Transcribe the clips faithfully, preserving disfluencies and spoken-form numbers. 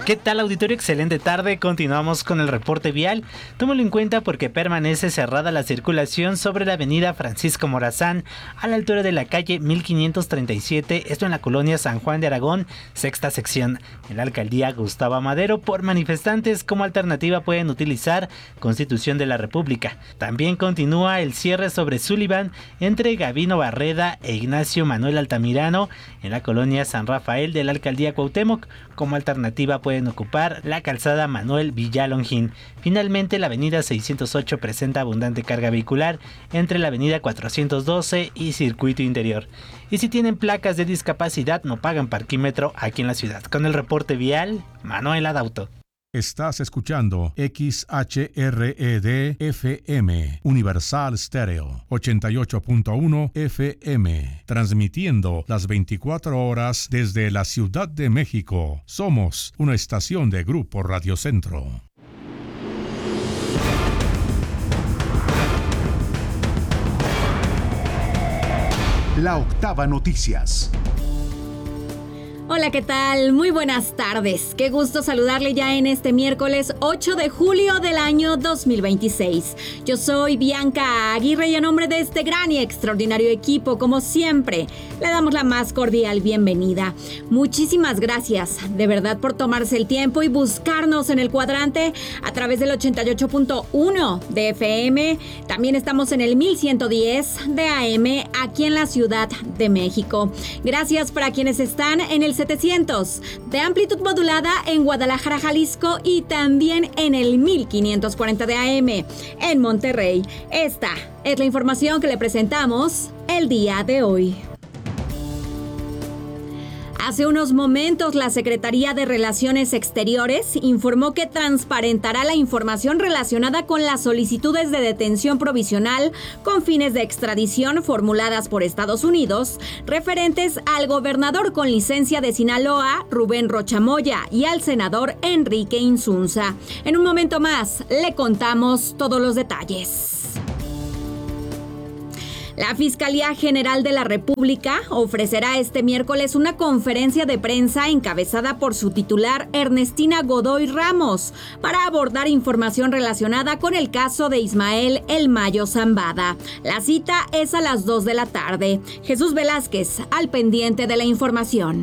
¿Qué tal, auditorio? Excelente tarde. Continuamos con el reporte vial. Tómalo en cuenta porque permanece cerrada la circulación sobre la avenida Francisco Morazán a la altura de la calle mil quinientos treinta y siete, esto en la colonia San Juan de Aragón, sexta sección. En la alcaldía Gustavo Madero, por manifestantes, como alternativa pueden utilizar Constitución de la República. También continúa el cierre sobre Sullivan entre Gavino Barreda e Ignacio Manuel Altamirano en la colonia San Rafael de la alcaldía Cuauhtémoc. Como alternativa pueden ocupar la calzada Manuel Villalongín. Finalmente, la avenida seiscientos ocho presenta abundante carga vehicular entre la avenida cuatrocientos doce y Circuito Interior. Y si tienen placas de discapacidad, no pagan parquímetro aquí en la ciudad. Con el reporte vial, Manuel Adauto. Estás escuchando X H R E D F M, Universal Stereo, ochenta y ocho punto uno F M, transmitiendo las veinticuatro horas desde la Ciudad de México. Somos una estación de Grupo Radio Centro. La Octava Noticias. Hola, ¿qué tal? Muy buenas tardes. Qué gusto saludarle ya en este miércoles ocho de julio del año dos mil veintiséis. Yo soy Bianca Aguirre y a nombre de este gran y extraordinario equipo, como siempre, le damos la más cordial bienvenida. Muchísimas gracias, de verdad, por tomarse el tiempo y buscarnos en el cuadrante a través del ochenta y ocho punto uno de F M. También estamos en el mil ciento diez de A M aquí en la Ciudad de México. Gracias para quienes están en el setecientos de amplitud modulada en Guadalajara, Jalisco, y también en el mil quinientos cuarenta de A M en Monterrey. Esta es la información que le presentamos el día de hoy. Hace unos momentos, la Secretaría de Relaciones Exteriores informó que transparentará la información relacionada con las solicitudes de detención provisional con fines de extradición formuladas por Estados Unidos, referentes al gobernador con licencia de Sinaloa, Rubén Rocha Moya, y al senador Enrique Insunza. En un momento más, le contamos todos los detalles. La Fiscalía General de la República ofrecerá este miércoles una conferencia de prensa encabezada por su titular Ernestina Godoy Ramos para abordar información relacionada con el caso de Ismael El Mayo Zambada. La cita es a las dos de la tarde. Jesús Velázquez, al pendiente de la información.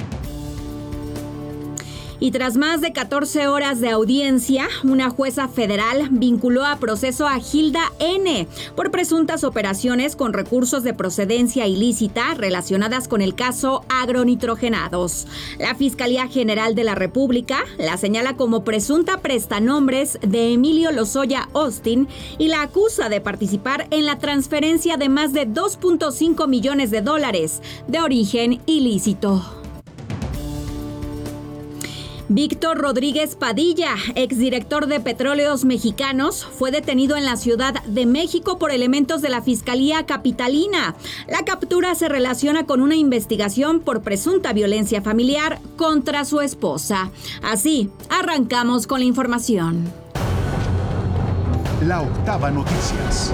Y tras más de catorce horas de audiencia, una jueza federal vinculó a proceso a Gilda N. por presuntas operaciones con recursos de procedencia ilícita relacionadas con el caso agronitrogenados. La Fiscalía General de la República la señala como presunta prestanombres de Emilio Lozoya Austin y la acusa de participar en la transferencia de más de dos punto cinco millones de dólares de origen ilícito. Víctor Rodríguez Padilla, exdirector de Petróleos Mexicanos, fue detenido en la Ciudad de México por elementos de la Fiscalía Capitalina. La captura se relaciona con una investigación por presunta violencia familiar contra su esposa. Así, arrancamos con la información. La Octava Noticias.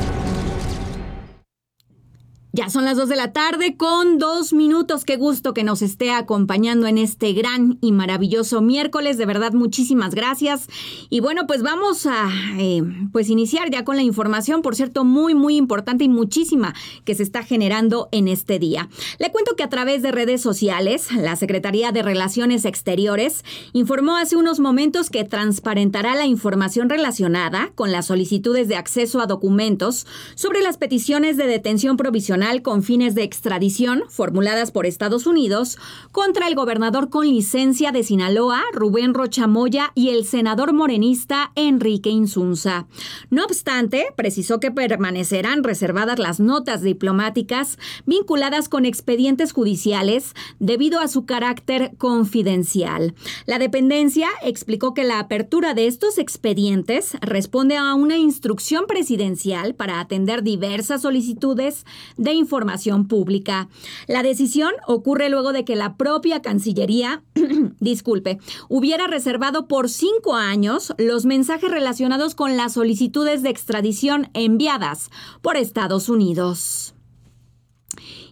Ya son las dos de la tarde con dos minutos. Qué gusto que nos esté acompañando en este gran y maravilloso miércoles. De verdad, muchísimas gracias. Y bueno, pues vamos a eh, pues iniciar ya con la información, por cierto, muy, muy importante y muchísima que se está generando en este día. Le cuento que a través de redes sociales, la Secretaría de Relaciones Exteriores informó hace unos momentos que transparentará la información relacionada con las solicitudes de acceso a documentos sobre las peticiones de detención provisional con fines de extradición formuladas por Estados Unidos contra el gobernador con licencia de Sinaloa, Rubén Rocha Moya, y el senador morenista Enrique Insunza. No obstante, precisó que permanecerán reservadas las notas diplomáticas vinculadas con expedientes judiciales debido a su carácter confidencial. La dependencia explicó que la apertura de estos expedientes responde a una instrucción presidencial para atender diversas solicitudes de información pública. La decisión ocurre luego de que la propia Cancillería, disculpe, hubiera reservado por cinco años los mensajes relacionados con las solicitudes de extradición enviadas por Estados Unidos.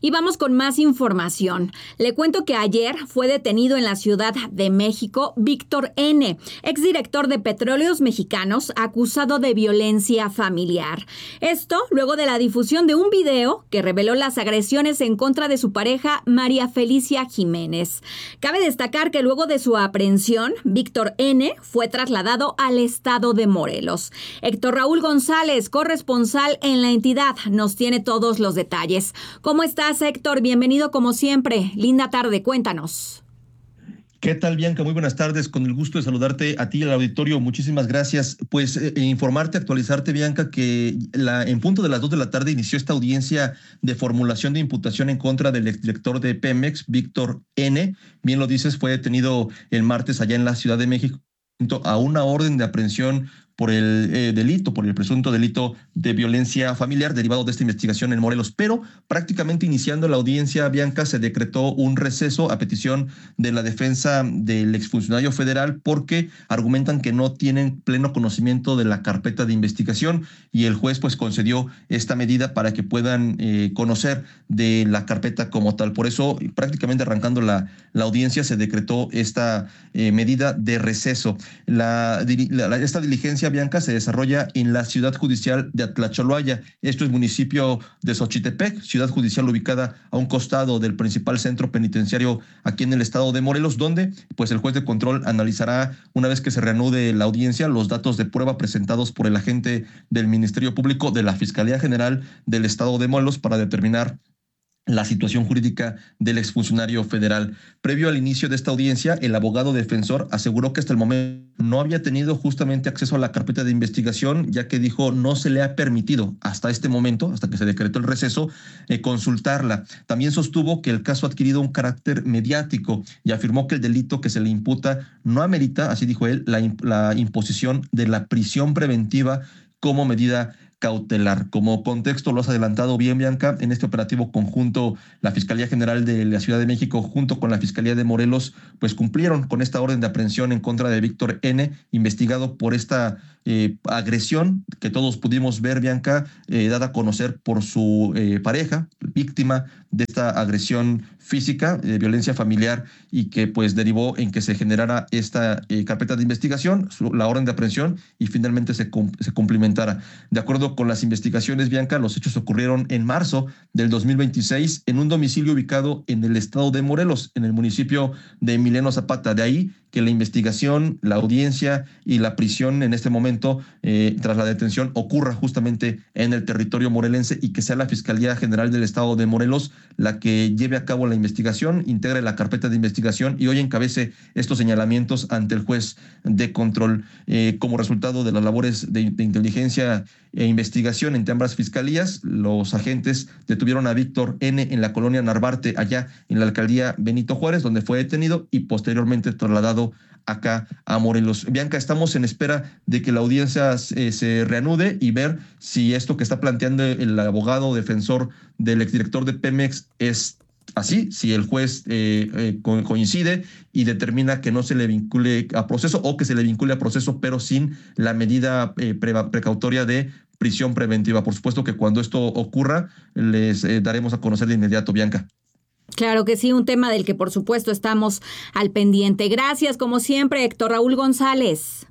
Y vamos con más información. Le cuento que ayer fue detenido en la Ciudad de México Víctor N., exdirector de Petróleos Mexicanos, acusado de violencia familiar. Esto luego de la difusión de un video que reveló las agresiones en contra de su pareja María Felicia Jiménez. Cabe destacar que luego de su aprehensión, Víctor N. fue trasladado al estado de Morelos. Héctor Raúl González, corresponsal en la entidad, nos tiene todos los detalles. ¿Cómo estás, Héctor? Bienvenido como siempre. Linda tarde, cuéntanos. ¿Qué tal, Bianca? Muy buenas tardes. Con el gusto de saludarte a ti y al auditorio. Muchísimas gracias. Pues eh, informarte, actualizarte, Bianca, que la, en punto de las dos de la tarde inició esta audiencia de formulación de imputación en contra del exdirector de Pemex, Víctor N. Bien lo dices, fue detenido el martes allá en la Ciudad de México a una orden de aprehensión por el eh, delito, por el presunto delito de violencia familiar derivado de esta investigación en Morelos. Pero prácticamente iniciando la audiencia, Bianca, se decretó un receso a petición de la defensa del exfuncionario federal porque argumentan que no tienen pleno conocimiento de la carpeta de investigación y el juez pues concedió esta medida para que puedan eh, conocer de la carpeta como tal. Por eso, prácticamente arrancando la, la audiencia, se decretó esta eh, medida de receso. La, la, esta diligencia, Bianca, se desarrolla en la ciudad judicial de Atlacholoaya. Esto es municipio de Xochitepec, ciudad judicial ubicada a un costado del principal centro penitenciario aquí en el estado de Morelos, donde pues el juez de control analizará, una vez que se reanude la audiencia, los datos de prueba presentados por el agente del Ministerio Público de la Fiscalía General del estado de Morelos para determinar la situación jurídica del exfuncionario federal. Previo al inicio de esta audiencia, el abogado defensor aseguró que hasta el momento no había tenido justamente acceso a la carpeta de investigación, ya que dijo no se le ha permitido hasta este momento, hasta que se decretó el receso, eh, consultarla. También sostuvo que el caso ha adquirido un carácter mediático y afirmó que el delito que se le imputa no amerita, así dijo él, la, imp- la imposición de la prisión preventiva como medida cautelar. Como contexto, lo has adelantado bien, Bianca, en este operativo conjunto, la Fiscalía General de la Ciudad de México junto con la Fiscalía de Morelos, pues cumplieron con esta orden de aprehensión en contra de Víctor N., investigado por esta eh, agresión que todos pudimos ver, Bianca, eh, dada a conocer por su eh, pareja, víctima de esta agresión física, de eh, violencia familiar, y que pues derivó en que se generara esta eh, carpeta de investigación, su, la orden de aprehensión, y finalmente se, cum, se cumplimentara. De acuerdo con las investigaciones, Bianca, los hechos ocurrieron en marzo del dos mil veintiséis en un domicilio ubicado en el estado de Morelos, en el municipio de Emiliano Zapata. De ahí que la investigación, la audiencia y la prisión en este momento, eh, tras la detención, ocurra justamente en el territorio morelense y que sea la Fiscalía General del Estado de Morelos la que lleve a cabo la investigación, integre la carpeta de investigación y hoy encabece estos señalamientos ante el juez de control. Eh, como resultado de las labores de, de inteligencia e investigación entre ambas fiscalías, los agentes detuvieron a Víctor N. en la colonia Narvarte, allá en la alcaldía Benito Juárez, donde fue detenido y posteriormente trasladado acá a Morelos. Bianca, estamos en espera de que la audiencia eh, se reanude y ver si esto que está planteando el abogado defensor del exdirector de Pemex es así, si el juez eh, eh, co- coincide y determina que no se le vincule a proceso o que se le vincule a proceso, pero sin la medida eh, pre- precautoria de prisión preventiva. Por supuesto que cuando esto ocurra, les eh, daremos a conocer de inmediato, Bianca. Claro que sí, un tema del que por supuesto estamos al pendiente. Gracias, como siempre, Héctor Raúl González.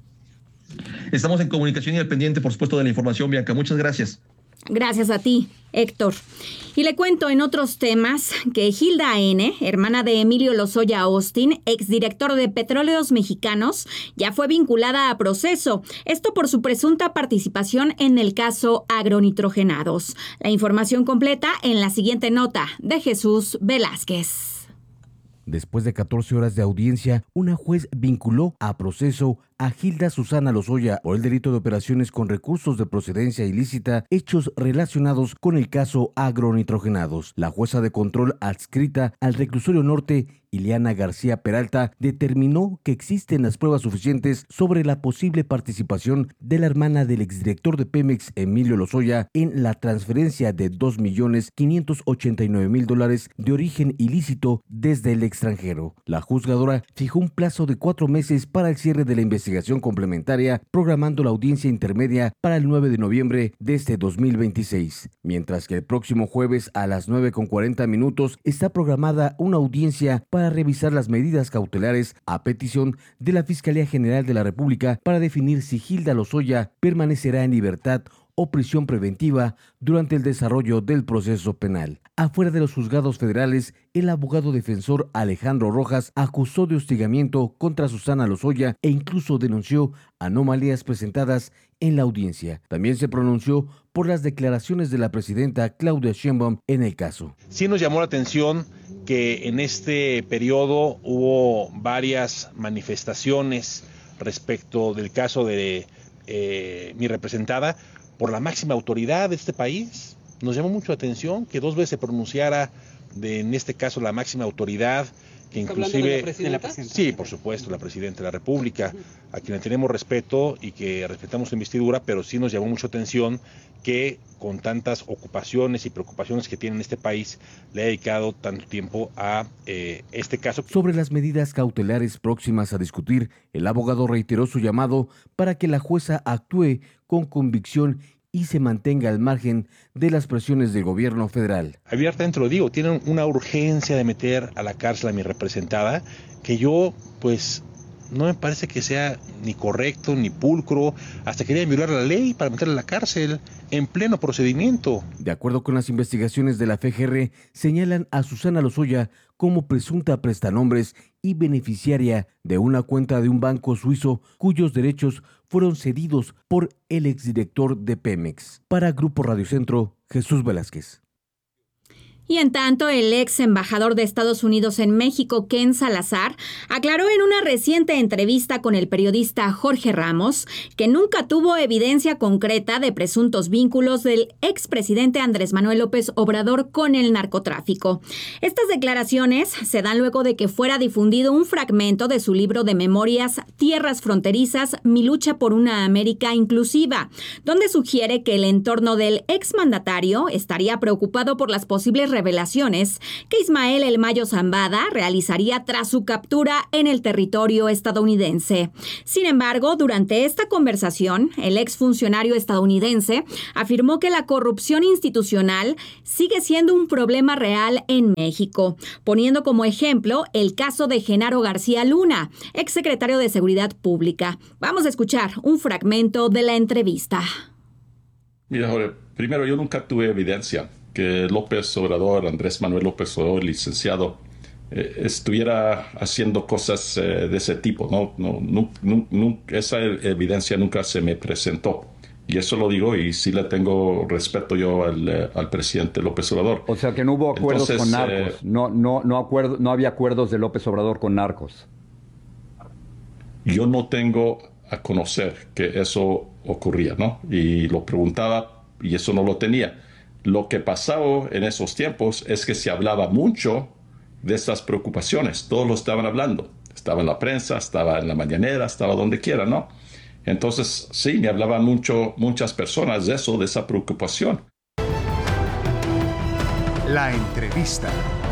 Estamos en comunicación y al pendiente, por supuesto, de la información, Bianca. Muchas gracias. Gracias a ti, Héctor. Y le cuento en otros temas que Hilda N., hermana de Emilio Lozoya Austin, exdirector de Petróleos Mexicanos, ya fue vinculada a proceso. Esto por su presunta participación en el caso agronitrogenados. La información completa en la siguiente nota de Jesús Velázquez. Después de catorce horas de audiencia, una juez vinculó a proceso a Hilda Susana Lozoya por el delito de operaciones con recursos de procedencia ilícita, hechos relacionados con el caso agronitrogenados. La jueza de control adscrita al reclusorio norte Ileana García Peralta, determinó que existen las pruebas suficientes sobre la posible participación de la hermana del exdirector de Pemex, Emilio Lozoya, en la transferencia de dos millones quinientos ochenta y nueve mil dólares de origen ilícito desde el extranjero. La juzgadora fijó un plazo de cuatro meses para el cierre de la investigación complementaria, programando la audiencia intermedia para el nueve de noviembre de este dos mil veintiséis, mientras que el próximo jueves a las nueve con cuarenta minutos está programada una audiencia para revisar las medidas cautelares a petición de la Fiscalía General de la República para definir si Hilda Lozoya permanecerá en libertad o prisión preventiva durante el desarrollo del proceso penal. Afuera de los juzgados federales, el abogado defensor Alejandro Rojas acusó de hostigamiento contra Susana Lozoya e incluso denunció anomalías presentadas en la audiencia. También se pronunció por las declaraciones de la presidenta Claudia Sheinbaum en el caso. Sí nos llamó la atención que en este periodo hubo varias manifestaciones respecto del caso de eh, mi representada por la máxima autoridad de este país. Nos llamó mucho la atención que dos veces se pronunciara de, en este caso, la máxima autoridad, que inclusive... ¿De la presidenta? Sí, por supuesto, la presidenta de la República, a quien le tenemos respeto y que respetamos su investidura, pero sí nos llamó mucho atención que con tantas ocupaciones y preocupaciones que tiene en este país, le ha dedicado tanto tiempo a eh, este caso. Sobre las medidas cautelares próximas a discutir, el abogado reiteró su llamado para que la jueza actúe con convicción y se mantenga al margen de las presiones del gobierno federal. Abiertamente lo digo, tienen una urgencia de meter a la cárcel a mi representada, que yo, pues, no me parece que sea ni correcto ni pulcro. Hasta querían violar la ley para meterla a la cárcel en pleno procedimiento. De acuerdo con las investigaciones de la F G R, señalan a Susana Lozoya como presunta prestanombres y beneficiaria de una cuenta de un banco suizo cuyos derechos fueron cedidos por el exdirector de Pemex. Para Grupo Radio Centro, Jesús Velázquez. Y en tanto, el ex embajador de Estados Unidos en México, Ken Salazar, aclaró en una reciente entrevista con el periodista Jorge Ramos que nunca tuvo evidencia concreta de presuntos vínculos del expresidente Andrés Manuel López Obrador con el narcotráfico. Estas declaraciones se dan luego de que fuera difundido un fragmento de su libro de memorias Tierras Fronterizas, mi lucha por una América inclusiva, donde sugiere que el entorno del exmandatario estaría preocupado por las posibles revelaciones que Ismael El Mayo Zambada realizaría tras su captura en el territorio estadounidense. Sin embargo, durante esta conversación, el exfuncionario estadounidense afirmó que la corrupción institucional sigue siendo un problema real en México, poniendo como ejemplo el caso de Genaro García Luna, exsecretario de Seguridad Pública. Vamos a escuchar un fragmento de la entrevista. Mira, Jorge, primero, yo nunca tuve evidencia que López Obrador, Andrés Manuel López Obrador, licenciado, eh, estuviera haciendo cosas eh, de ese tipo. No, no, no, no, no, esa evidencia nunca se me presentó. Y eso lo digo y sí le tengo respeto yo al, eh, al presidente López Obrador. O sea que no hubo acuerdos Entonces, con narcos. Eh, no, no, no, acuerdo, no había acuerdos de López Obrador con narcos. Yo no tengo a conocer que eso ocurría, ¿no? Y lo preguntaba y eso no lo tenía. Lo que pasaba en esos tiempos es que se hablaba mucho de estas preocupaciones. Todos lo estaban hablando. Estaba en la prensa, estaba en la mañanera, estaba donde quiera, ¿no? Entonces, sí, me hablaban mucho, muchas personas de eso, de esa preocupación. La entrevista.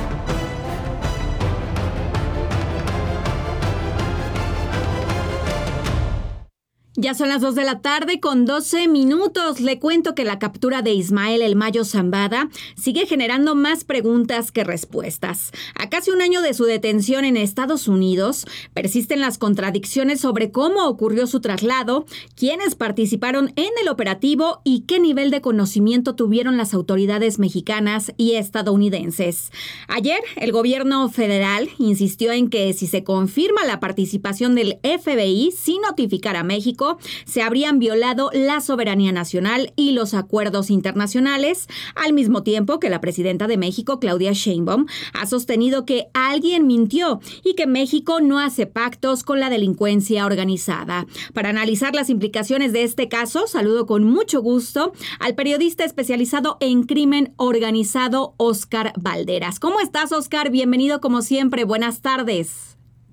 Ya son las dos de la tarde con doce minutos. Le cuento que la captura de Ismael El Mayo Zambada sigue generando más preguntas que respuestas. A casi un año de su detención en Estados Unidos, persisten las contradicciones sobre cómo ocurrió su traslado, quiénes participaron en el operativo y qué nivel de conocimiento tuvieron las autoridades mexicanas y estadounidenses. Ayer, el gobierno federal insistió en que si se confirma la participación del F B I sin notificar a México, México se habrían violado la soberanía nacional y los acuerdos internacionales, al mismo tiempo que la presidenta de México, Claudia Sheinbaum, ha sostenido que alguien mintió y que México no hace pactos con la delincuencia organizada. Para analizar las implicaciones de este caso, saludo con mucho gusto al periodista especializado en crimen organizado, Óscar Valderas. ¿Cómo estás, Óscar? Bienvenido como siempre. Buenas tardes.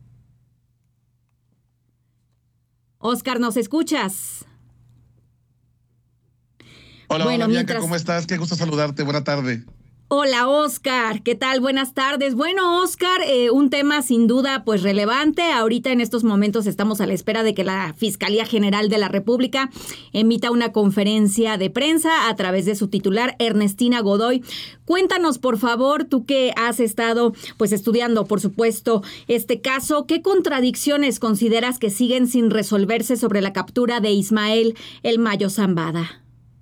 Óscar, ¿nos escuchas? Hola, bueno, hola Bianca, mientras... ¿cómo estás? Qué gusto saludarte. Buena tarde. Hola, Óscar. ¿Qué tal? Buenas tardes. Bueno, Óscar, eh, un tema sin duda pues relevante. Ahorita en estos momentos estamos a la espera de que la Fiscalía General de la República emita una conferencia de prensa a través de su titular, Ernestina Godoy. Cuéntanos, por favor, tú que has estado pues estudiando, por supuesto, este caso, ¿qué contradicciones consideras que siguen sin resolverse sobre la captura de Ismael El Mayo Zambada?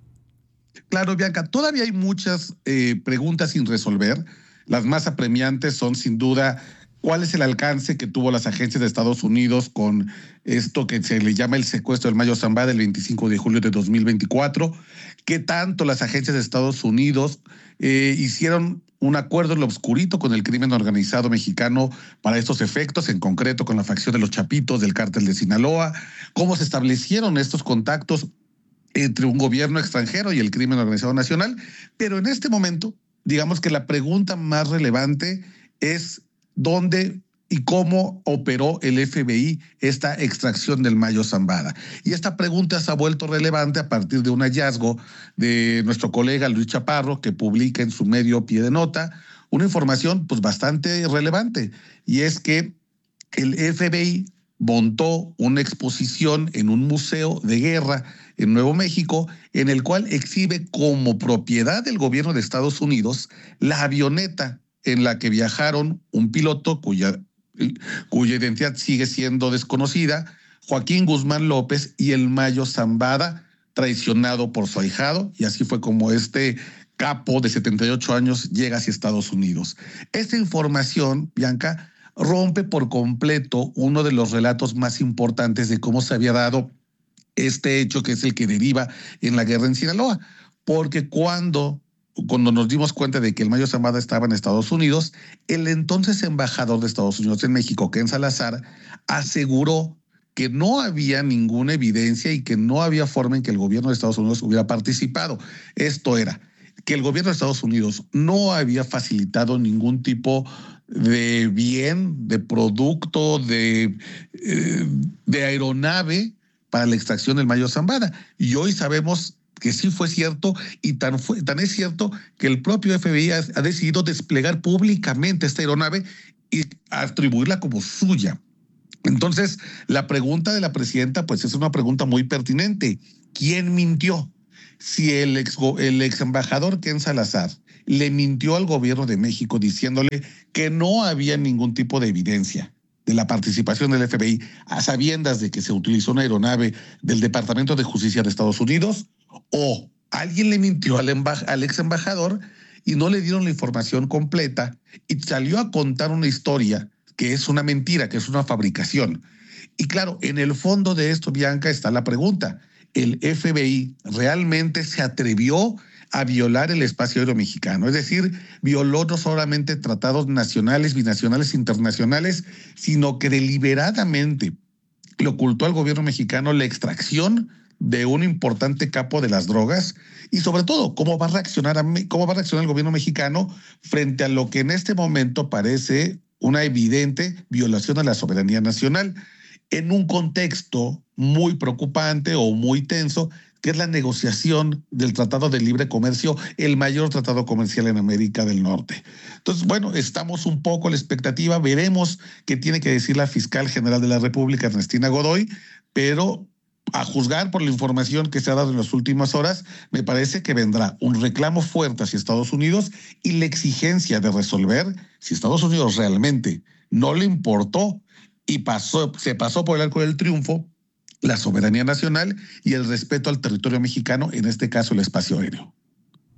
Claro, Bianca, todavía hay muchas eh, preguntas sin resolver. Las más apremiantes son, sin duda, cuál es el alcance que tuvo las agencias de Estados Unidos con esto que se le llama el secuestro del Mayo Zambada el veinticinco de julio de dos mil veinticuatro. ¿Qué tanto las agencias de Estados Unidos eh, hicieron un acuerdo en lo obscurito con el crimen organizado mexicano para estos efectos, en concreto con la facción de los Chapitos del cártel de Sinaloa? ¿Cómo se establecieron estos contactos entre un gobierno extranjero y el crimen organizado nacional? Pero en este momento, digamos que la pregunta más relevante es dónde y cómo operó el F B I esta extracción del Mayo Zambada. Y esta pregunta se ha vuelto relevante a partir de un hallazgo de nuestro colega Luis Chaparro, que publica en su medio Pie de Nota una información pues bastante relevante, y es que el F B I montó una exposición en un museo de guerra en Nuevo México, en el cual exhibe como propiedad del gobierno de Estados Unidos la avioneta en la que viajaron un piloto cuya, cuya identidad sigue siendo desconocida, Joaquín Guzmán López, y el Mayo Zambada, traicionado por su ahijado, y así fue como este capo de setenta y ocho años llega hacia Estados Unidos. Esta información, Bianca, rompe por completo uno de los relatos más importantes de cómo se había dado este hecho, que es el que deriva en la guerra en Sinaloa. Porque cuando, cuando nos dimos cuenta de que el Mayo Zambada estaba en Estados Unidos, el entonces embajador de Estados Unidos en México, Ken Salazar, aseguró que no había ninguna evidencia y que no había forma en que el gobierno de Estados Unidos hubiera participado. Esto era que el gobierno de Estados Unidos no había facilitado ningún tipo de bien, de producto, de, eh, de aeronave para la extracción del Mayo Zambada. Y hoy sabemos que sí fue cierto, y tan, fue, tan es cierto que el propio F B I ha, ha decidido desplegar públicamente esta aeronave y atribuirla como suya. Entonces, la pregunta de la presidenta pues es una pregunta muy pertinente. ¿Quién mintió? Si el ex, el ex embajador Ken Salazar le mintió al gobierno de México diciéndole que no había ningún tipo de evidencia de la participación del F B I a sabiendas de que se utilizó una aeronave del Departamento de Justicia de Estados Unidos, o alguien le mintió al, al ex embajador y no le dieron la información completa y salió a contar una historia que es una mentira, que es una fabricación. Y claro, en el fondo de esto, Bianca, está la pregunta. ¿El F B I realmente se atrevió a violar el espacio aéreo mexicano? Es decir, violó no solamente tratados nacionales, binacionales, internacionales, sino que deliberadamente le ocultó al gobierno mexicano la extracción de un importante capo de las drogas, y sobre todo, cómo va a reaccionar, a, cómo va a reaccionar el gobierno mexicano frente a lo que en este momento parece una evidente violación a la soberanía nacional, en un contexto muy preocupante o muy tenso, que es la negociación del Tratado de Libre Comercio, el mayor tratado comercial en América del Norte. Entonces, bueno, estamos un poco a la expectativa, veremos qué tiene que decir la fiscal general de la República, Ernestina Godoy, pero a juzgar por la información que se ha dado en las últimas horas, me parece que vendrá un reclamo fuerte hacia Estados Unidos y la exigencia de resolver si Estados Unidos realmente no le importó y pasó, se pasó por el arco del triunfo la soberanía nacional y el respeto al territorio mexicano, en este caso el espacio aéreo.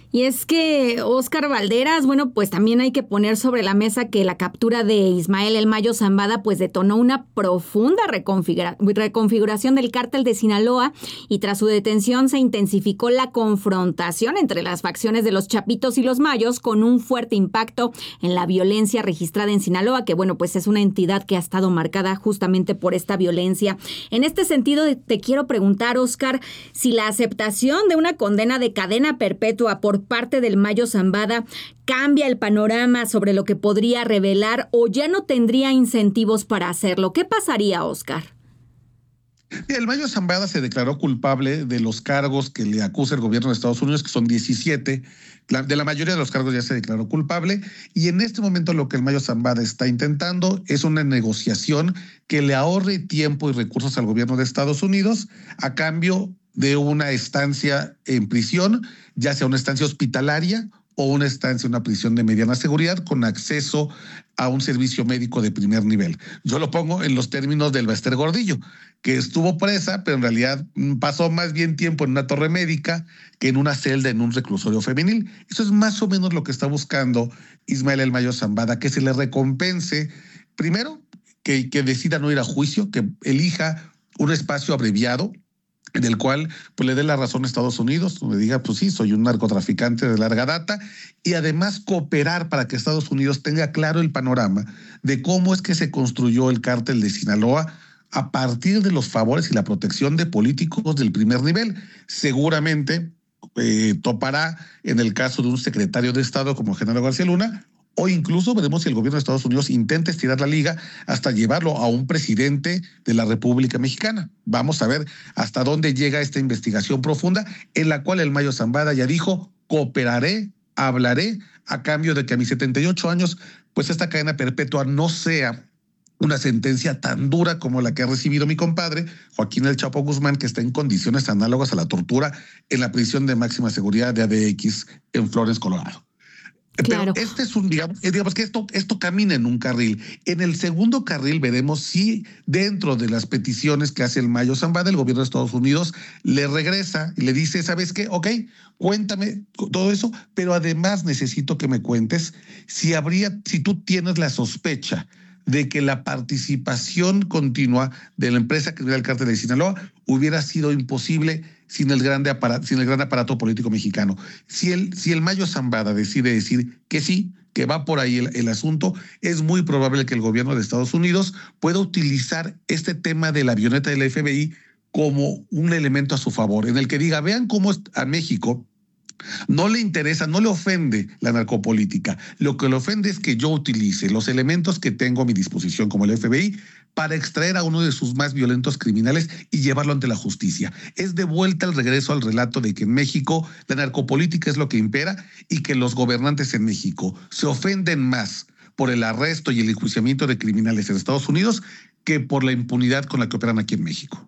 Y es que Óscar Valderas, bueno, pues también hay que poner sobre la mesa que la captura de Ismael El Mayo Zambada pues detonó una profunda reconfigura- reconfiguración del cártel de Sinaloa, y tras su detención se intensificó la confrontación entre las facciones de los Chapitos y los Mayos, con un fuerte impacto en la violencia registrada en Sinaloa, que bueno, pues es una entidad que ha estado marcada justamente por esta violencia. En este sentido, te quiero preguntar, Óscar, si la aceptación de una condena de cadena perpetua por parte del Mayo Zambada cambia el panorama sobre lo que podría revelar, o ya no tendría incentivos para hacerlo. ¿Qué pasaría, Óscar? El Mayo Zambada se declaró culpable de los cargos que le acusa el gobierno de Estados Unidos, que son diecisiete. La, de la mayoría de los cargos ya se declaró culpable, y en este momento lo que el Mayo Zambada está intentando es una negociación que le ahorre tiempo y recursos al gobierno de Estados Unidos a cambio de una estancia en prisión, ya sea una estancia hospitalaria o una estancia en una prisión de mediana seguridad con acceso a un servicio médico de primer nivel. Yo lo pongo en los términos del Bester Gordillo, que estuvo presa, pero en realidad pasó más bien tiempo en una torre médica que en una celda en un reclusorio femenil. Eso es más o menos lo que está buscando Ismael El Mayo Zambada, que se le recompense, primero, que, que decida no ir a juicio, que elija un espacio abreviado, en el cual pues, le dé la razón a Estados Unidos, le diga, pues sí, soy un narcotraficante de larga data, y además cooperar para que Estados Unidos tenga claro el panorama de cómo es que se construyó el cártel de Sinaloa a partir de los favores y la protección de políticos del primer nivel. Seguramente eh, topará en el caso de un secretario de Estado como Genaro García Luna, o incluso veremos si el gobierno de Estados Unidos intenta estirar la liga hasta llevarlo a un presidente de la República Mexicana. Vamos a ver hasta dónde llega esta investigación profunda, en la cual el Mayo Zambada ya dijo, cooperaré, hablaré, a cambio de que a mis setenta y ocho años, pues esta cadena perpetua no sea una sentencia tan dura como la que ha recibido mi compadre, Joaquín El Chapo Guzmán, que está en condiciones análogas a la tortura en la prisión de máxima seguridad de A D X en Flores, Colorado. Pero claro, este es un, digamos, digamos que esto, esto camina en un carril. En el segundo carril veremos si dentro de las peticiones que hace el Mayo Zambada, el gobierno de Estados Unidos le regresa y le dice, ¿sabes qué? Ok, cuéntame todo eso, pero además necesito que me cuentes si habría, si tú tienes la sospecha de que la participación continua de la empresa criminal del cártel de Sinaloa hubiera sido imposible sin el, grande aparato, sin el gran aparato político mexicano. Si el, si el Mayo Zambada decide decir que sí, que va por ahí el, el asunto, es muy probable que el gobierno de Estados Unidos pueda utilizar este tema de la avioneta del F B I como un elemento a su favor, en el que diga, vean cómo a México no le interesa, no le ofende la narcopolítica. Lo que le ofende es que yo utilice los elementos que tengo a mi disposición como el F B I para extraer a uno de sus más violentos criminales y llevarlo ante la justicia. Es de vuelta el regreso al relato de que en México la narcopolítica es lo que impera y que los gobernantes en México se ofenden más por el arresto y el enjuiciamiento de criminales en Estados Unidos que por la impunidad con la que operan aquí en México.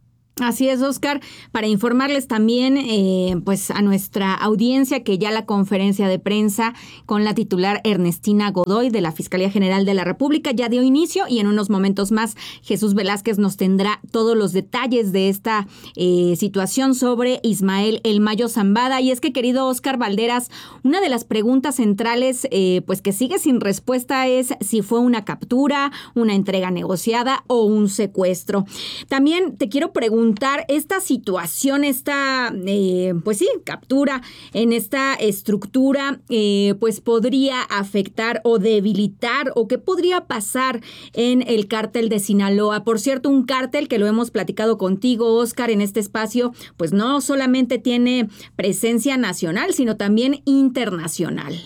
Así es, Óscar, para informarles también eh, pues a nuestra audiencia que ya la conferencia de prensa con la titular Ernestina Godoy de la Fiscalía General de la República ya dio inicio, y en unos momentos más Jesús Velázquez nos tendrá todos los detalles de esta eh, situación sobre Ismael El Mayo Zambada. Y es que, querido Óscar Valderas, una de las preguntas centrales eh, pues que sigue sin respuesta es si fue una captura, una entrega negociada o un secuestro. También te quiero preguntar, esta situación, esta, eh, pues sí, captura en esta estructura, eh, pues podría afectar o debilitar, o qué podría pasar en el cártel de Sinaloa. Por cierto, un cártel que lo hemos platicado contigo, Óscar, en este espacio, pues no solamente tiene presencia nacional, sino también internacional.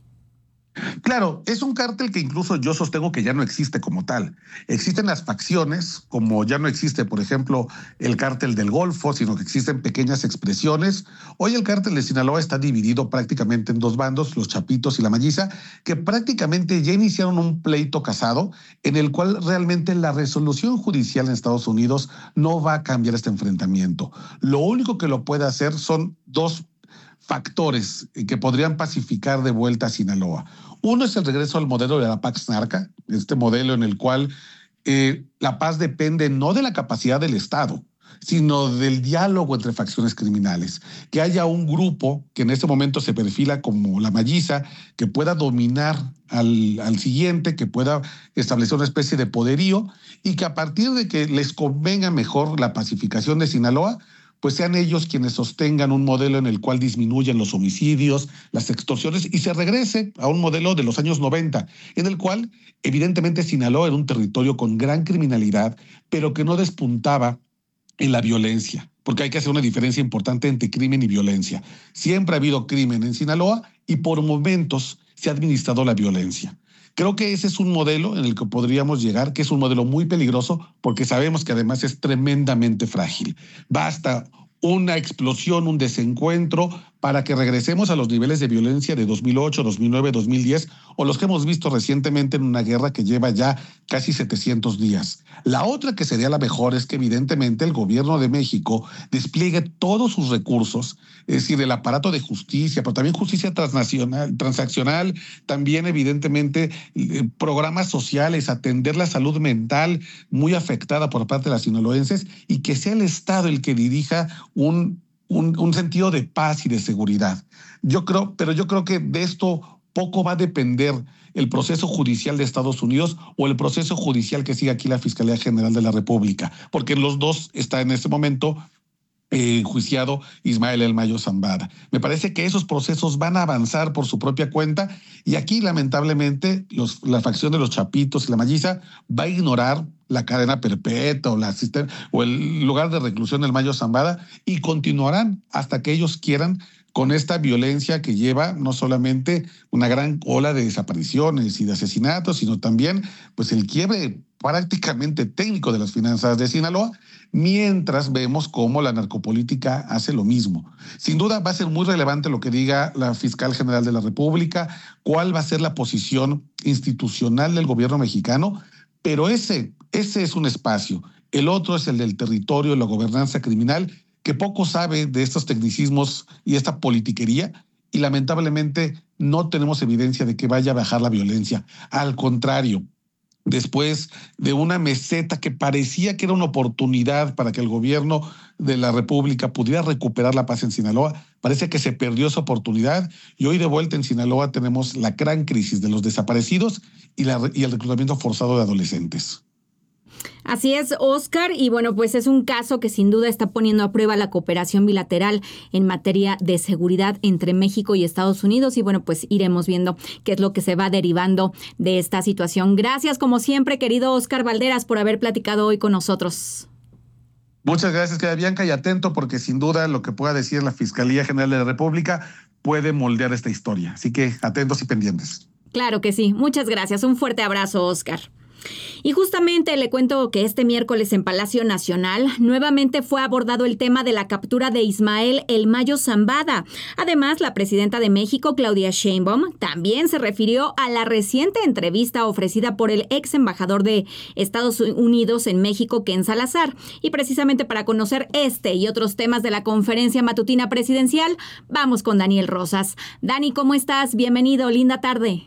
Claro, es un cártel que incluso yo sostengo que ya no existe como tal. Existen las facciones, como ya no existe, por ejemplo, el cártel del Golfo, sino que existen pequeñas expresiones. Hoy el cártel de Sinaloa está dividido prácticamente en dos bandos, los Chapitos y la Malliza, que prácticamente ya iniciaron un pleito casado en el cual realmente la resolución judicial en Estados Unidos no va a cambiar este enfrentamiento. Lo único que lo puede hacer son dos factores que podrían pacificar de vuelta a Sinaloa. Uno es el regreso al modelo de la Pax Narca, este modelo en el cual eh, la paz depende no de la capacidad del Estado, sino del diálogo entre facciones criminales. Que haya un grupo que en este momento se perfila como la Malliza, que pueda dominar al, al siguiente, que pueda establecer una especie de poderío y que a partir de que les convenga mejor la pacificación de Sinaloa, pues sean ellos quienes sostengan un modelo en el cual disminuyan los homicidios, las extorsiones y se regrese a un modelo de los años noventa, en el cual evidentemente Sinaloa era un territorio con gran criminalidad, pero que no despuntaba en la violencia, porque hay que hacer una diferencia importante entre crimen y violencia. Siempre ha habido crimen en Sinaloa y por momentos se ha administrado la violencia. Creo que ese es un modelo en el que podríamos llegar, que es un modelo muy peligroso porque sabemos que además es tremendamente frágil. Basta una explosión, un desencuentro para que regresemos a los niveles de violencia de dos mil ocho, dos mil nueve, dos mil diez o los que hemos visto recientemente en una guerra que lleva ya casi setecientos días. La otra que sería la mejor es que evidentemente el gobierno de México despliegue todos sus recursos, es decir, el aparato de justicia, pero también justicia transnacional, transaccional, también evidentemente eh, programas sociales, atender la salud mental muy afectada por parte de las sinaloenses y que sea el Estado el que dirija un Un, un sentido de paz y de seguridad. Yo creo, pero yo creo que de esto poco va a depender el proceso judicial de Estados Unidos o el proceso judicial que sigue aquí la Fiscalía General de la República, porque en los dos está en este momento eh, enjuiciado Ismael El Mayo Zambada. Me parece que esos procesos van a avanzar por su propia cuenta y aquí lamentablemente los, la facción de los Chapitos y la Malliza va a ignorar la cadena perpetua o, la, o el lugar de reclusión del Mayo Zambada y continuarán hasta que ellos quieran con esta violencia que lleva no solamente una gran ola de desapariciones y de asesinatos, sino también pues el quiebre prácticamente técnico de las finanzas de Sinaloa, mientras vemos cómo la narcopolítica hace lo mismo. Sin duda va a ser muy relevante lo que diga la Fiscal General de la República, cuál va a ser la posición institucional del gobierno mexicano, pero ese, ese es un espacio. El otro es el del territorio, la gobernanza criminal, que poco sabe de estos tecnicismos y esta politiquería, y lamentablemente no tenemos evidencia de que vaya a bajar la violencia. Al contrario, después de una meseta que parecía que era una oportunidad para que el gobierno de la República pudiera recuperar la paz en Sinaloa, parece que se perdió esa oportunidad y hoy de vuelta en Sinaloa tenemos la gran crisis de los desaparecidos y, la, y el reclutamiento forzado de adolescentes. Así es, Oscar, y bueno, pues es un caso que sin duda está poniendo a prueba la cooperación bilateral en materia de seguridad entre México y Estados Unidos y bueno, pues iremos viendo qué es lo que se va derivando de esta situación. Gracias, como siempre, querido Oscar Valderas, por haber platicado hoy con nosotros. Muchas gracias, querida Bianca, y atento porque sin duda lo que pueda decir la Fiscalía General de la República puede moldear esta historia. Así que atentos y pendientes. Claro que sí. Muchas gracias. Un fuerte abrazo, Oscar. Y justamente le cuento que este miércoles en Palacio Nacional nuevamente fue abordado el tema de la captura de Ismael El Mayo Zambada. Además, la presidenta de México, Claudia Sheinbaum, también se refirió a la reciente entrevista ofrecida por el ex embajador de Estados Unidos en México, Ken Salazar. Y precisamente para conocer este y otros temas de la conferencia matutina presidencial, vamos con Daniel Rosas. Dani, ¿cómo estás? Bienvenido, linda tarde.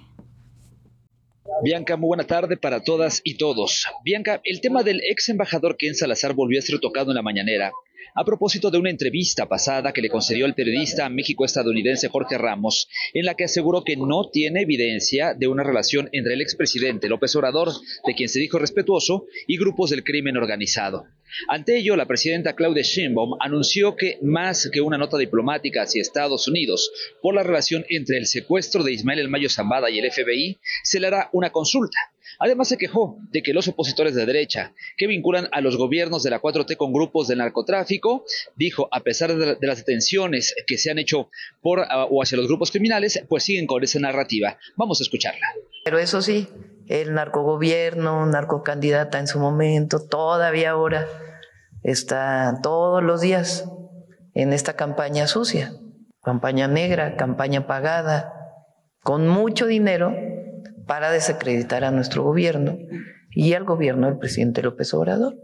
Bianca, muy buena tarde para todas y todos. Bianca, el tema del ex embajador Ken Salazar volvió a ser tocado en la mañanera a propósito de una entrevista pasada que le concedió el periodista México-estadounidense Jorge Ramos, en la que aseguró que no tiene evidencia de una relación entre el expresidente López Obrador, de quien se dijo respetuoso, y grupos del crimen organizado. Ante ello, la presidenta Claudia Sheinbaum anunció que más que una nota diplomática hacia Estados Unidos por la relación entre el secuestro de Ismael El Mayo Zambada y el F B I, se le hará una consulta. Además, se quejó de que los opositores de derecha, que vinculan a los gobiernos de la cuatro T con grupos de narcotráfico, dijo, a pesar de, de las detenciones que se han hecho por uh, o hacia los grupos criminales, pues siguen con esa narrativa. Vamos a escucharla. Pero eso sí, el narcogobierno, narcocandidata en su momento, todavía ahora está todos los días en esta campaña sucia, campaña negra, campaña pagada, con mucho dinero para desacreditar a nuestro gobierno y al gobierno del presidente López Obrador.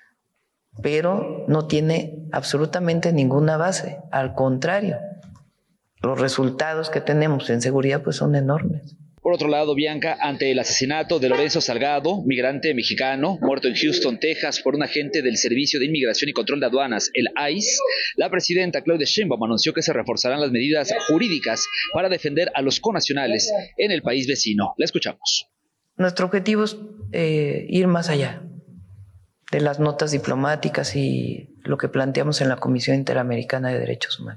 Pero no tiene absolutamente ninguna base, al contrario, los resultados que tenemos en seguridad pues son enormes. Por otro lado, Bianca, ante el asesinato de Lorenzo Salgado, migrante mexicano, muerto en Houston, Texas, por un agente del Servicio de Inmigración y Control de Aduanas, el I C E, la presidenta Claudia Sheinbaum anunció que se reforzarán las medidas jurídicas para defender a los connacionales en el país vecino. La escuchamos. Nuestro objetivo es eh, ir más allá de las notas diplomáticas y lo que planteamos en la Comisión Interamericana de Derechos Humanos,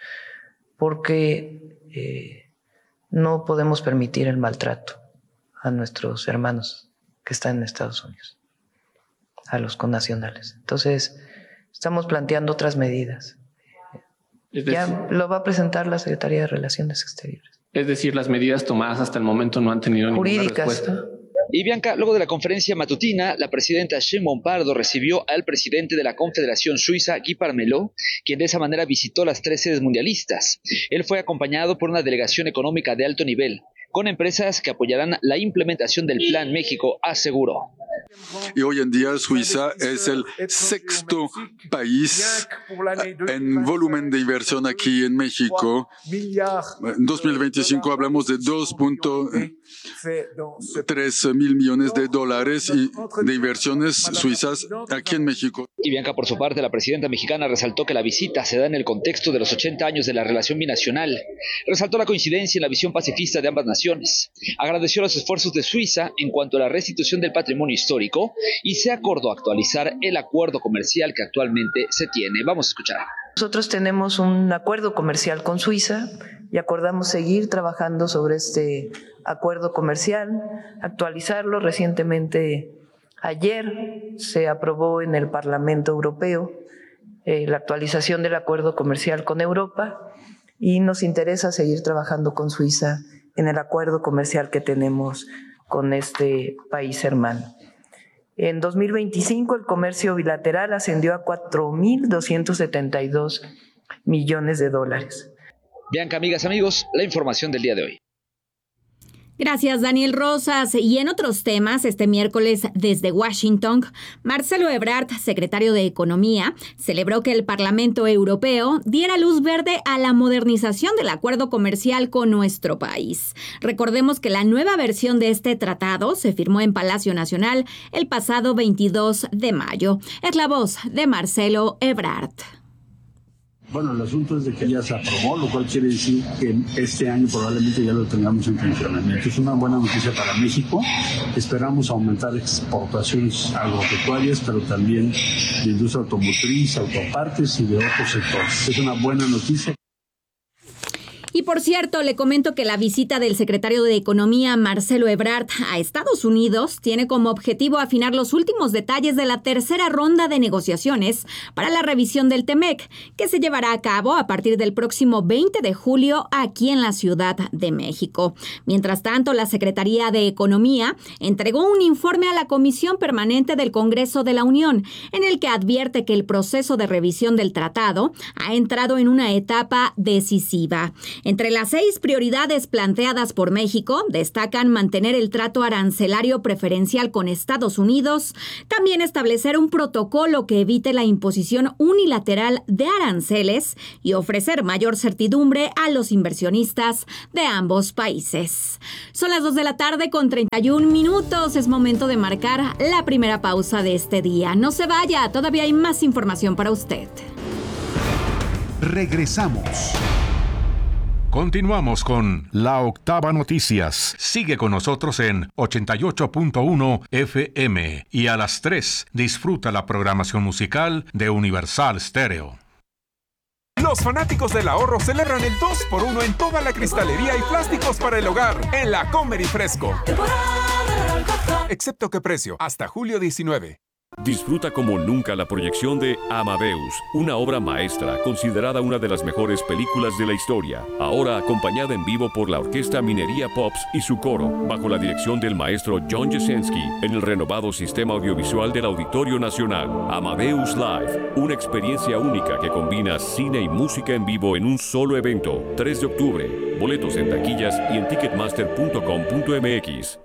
porque eh, no podemos permitir el maltrato a nuestros hermanos que están en Estados Unidos, a los connacionales. Entonces, estamos planteando otras medidas. Es decir, ya lo va a presentar la Secretaría de Relaciones Exteriores. Es decir, las medidas tomadas hasta el momento no han tenido ninguna Jurídicas, respuesta. ¿no? Y Bianca, luego de la conferencia matutina, la presidenta Sheinbaum Pardo recibió al presidente de la Confederación Suiza, Guy Parmelot, quien de esa manera visitó las tres sedes mundialistas. Él fue acompañado por una delegación económica de alto nivel, con empresas que apoyarán la implementación del Plan México, aseguró. Y hoy en día Suiza es el sexto país en volumen de inversión aquí en México. En dos mil veinticinco hablamos de dos punto tres mil millones de dólares y de inversiones suizas aquí en México. Y Bianca, por su parte, la presidenta mexicana resaltó que la visita se da en el contexto de los ochenta años de la relación binacional. Resaltó la coincidencia en la visión pacifista de ambas naciones. Agradeció los esfuerzos de Suiza en cuanto a la restitución del patrimonio histórico y se acordó actualizar el acuerdo comercial que actualmente se tiene. Vamos a escuchar. Nosotros tenemos un acuerdo comercial con Suiza y acordamos seguir trabajando sobre este acuerdo comercial, actualizarlo. Recientemente, ayer, se aprobó en el Parlamento Europeo eh, la actualización del acuerdo comercial con Europa y nos interesa seguir trabajando con Suiza en el acuerdo comercial que tenemos con este país hermano. En dos mil veinticinco el comercio bilateral ascendió a cuatro mil doscientos setenta y dos millones de dólares. Bianca, amigas, amigos, la información del día de hoy. Gracias, Daniel Rosas. Y en otros temas, este miércoles desde Washington, Marcelo Ebrard, secretario de Economía, celebró que el Parlamento Europeo diera luz verde a la modernización del acuerdo comercial con nuestro país. Recordemos que la nueva versión de este tratado se firmó en Palacio Nacional el pasado veintidós de mayo. Es la voz de Marcelo Ebrard. Bueno, el asunto es de que ya se aprobó, lo cual quiere decir que este año probablemente ya lo tengamos en funcionamiento. Es una buena noticia para México. Esperamos aumentar exportaciones agropecuarias, pero también de industria automotriz, autopartes y de otros sectores. Es una buena noticia. Y por cierto, le comento que la visita del secretario de Economía, Marcelo Ebrard, a Estados Unidos tiene como objetivo afinar los últimos detalles de la tercera ronda de negociaciones para la revisión del TEMEC, que se llevará a cabo a partir del próximo veinte de julio aquí en la Ciudad de México. Mientras tanto, la Secretaría de Economía entregó un informe a la Comisión Permanente del Congreso de la Unión, en el que advierte que el proceso de revisión del tratado ha entrado en una etapa decisiva. Entre las seis prioridades planteadas por México, destacan mantener el trato arancelario preferencial con Estados Unidos, también establecer un protocolo que evite la imposición unilateral de aranceles y ofrecer mayor certidumbre a los inversionistas de ambos países. Son las dos de la tarde con treinta y un minutos. Es momento de marcar la primera pausa de este día. No se vaya, todavía hay más información para usted. Regresamos. Continuamos con La Octava Noticias. Sigue con nosotros en ochenta y ocho punto uno F M y a las tres disfruta la programación musical de Universal Stereo. Los fanáticos del ahorro celebran el dos por uno en toda la cristalería y plásticos para el hogar en la Comer y Fresco. Excepto que precio, hasta julio diecinueve. Disfruta como nunca la proyección de Amadeus, una obra maestra considerada una de las mejores películas de la historia, ahora acompañada en vivo por la Orquesta Minería Pops y su coro, bajo la dirección del maestro John Jasinski, en el renovado sistema audiovisual del Auditorio Nacional. Amadeus Live, una experiencia única que combina cine y música en vivo en un solo evento. tres de octubre, boletos en taquillas y en ticketmaster punto com punto m x.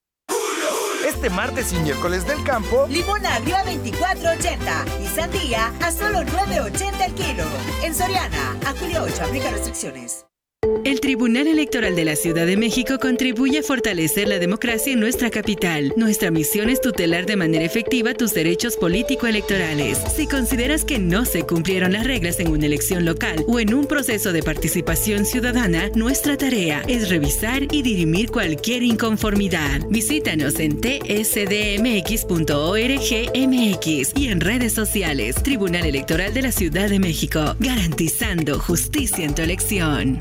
Este martes y miércoles del campo, limón agrio a veinticuatro ochenta y sandía a solo nueve ochenta el kilo. En Soriana, a julio ocho, aplica restricciones. El Tribunal Electoral de la Ciudad de México contribuye a fortalecer la democracia en nuestra capital. Nuestra misión es tutelar de manera efectiva tus derechos político-electorales. Si consideras que no se cumplieron las reglas en una elección local o en un proceso de participación ciudadana, nuestra tarea es revisar y dirimir cualquier inconformidad. Visítanos en t s d m x punto org m x y en redes sociales. Tribunal Electoral de la Ciudad de México, garantizando justicia en tu elección.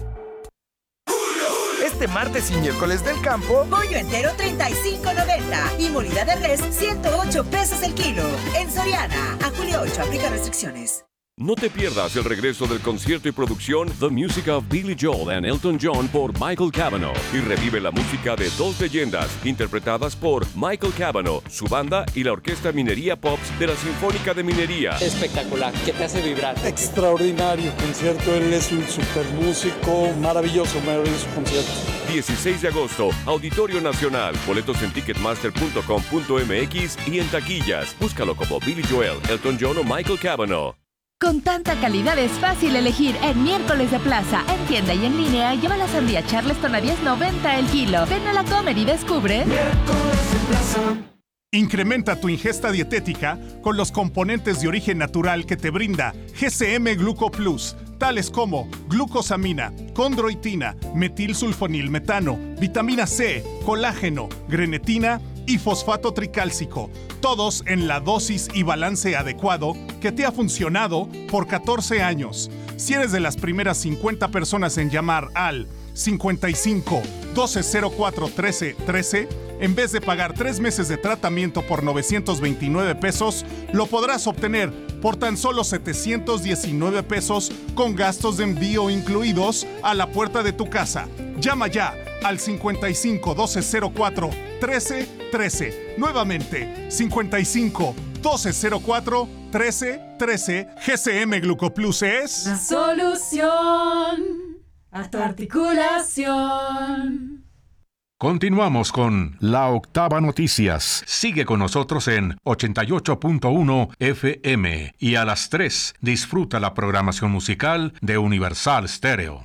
Este martes y miércoles del campo, pollo entero treinta y cinco noventa y molida de res ciento ocho pesos el kilo. En Soriana, a julio ocho, aplica restricciones. No te pierdas el regreso del concierto y producción The Music of Billy Joel and Elton John por Michael Cavanaugh y revive la música de dos leyendas interpretadas por Michael Cavanaugh, su banda y la Orquesta Minería Pops de la Sinfónica de Minería. Espectacular, que te hace vibrar. Extraordinario concierto, él es un super músico, maravilloso, maravilloso concierto. dieciséis de agosto, Auditorio Nacional, boletos en ticketmaster punto com punto m x y en taquillas. Búscalo como Billy Joel, Elton John o Michael Cavanaugh. Con tanta calidad es fácil elegir en Miércoles de Plaza. En tienda y en línea, lleva la sandía Charleston a diez noventa el kilo. Ven a la Comer y descubre Miércoles de Plaza. Incrementa tu ingesta dietética con los componentes de origen natural que te brinda G C M Gluco Plus, tales como glucosamina, condroitina, metilsulfonilmetano, vitamina C, colágeno, grenetina y fosfato tricálcico, todos en la dosis y balance adecuado que te ha funcionado por catorce años. Si eres de las primeras cincuenta personas en llamar al cincuenta y cinco, doce cero cuatro, trece, trece, en vez de pagar tres meses de tratamiento por novecientos veintinueve pesos, lo podrás obtener por tan solo setecientos diecinueve pesos con gastos de envío incluidos a la puerta de tu casa. Llama ya al cincuenta y cinco, doce cero cuatro, trece, trece. Nuevamente, cincuenta y cinco, doce cero cuatro, trece, trece. G C M Glucoplus es la solución a tu articulación. Continuamos con La Octava Noticias. Sigue con nosotros en ochenta y ocho punto uno F M y a las tres disfruta la programación musical de Universal Stereo.